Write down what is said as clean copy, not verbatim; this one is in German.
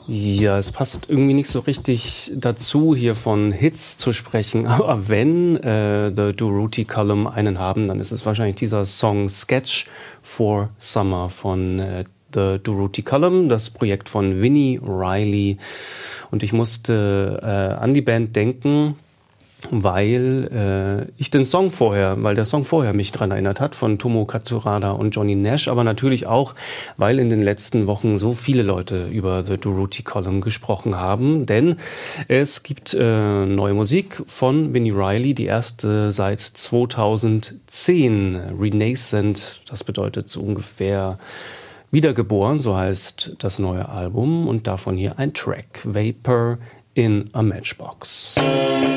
Ja, es passt irgendwie nicht so richtig dazu, hier von Hits zu sprechen. Aber wenn The Durruti Column einen haben, dann ist es wahrscheinlich dieser Song Sketch for Summer von The Durruti Column, das Projekt von Vini Reilly. Und ich musste an die Band denken, weil der Song vorher mich dran erinnert hat, von Tomo Katsurada und Johnny Nash, aber natürlich auch, weil in den letzten Wochen so viele Leute über The Durruti Column gesprochen haben, denn es gibt neue Musik von Vini Reilly, die erste seit 2010, Renascent, das bedeutet so ungefähr wiedergeboren, so heißt das neue Album, und davon hier ein Track, Vapor in a Matchbox.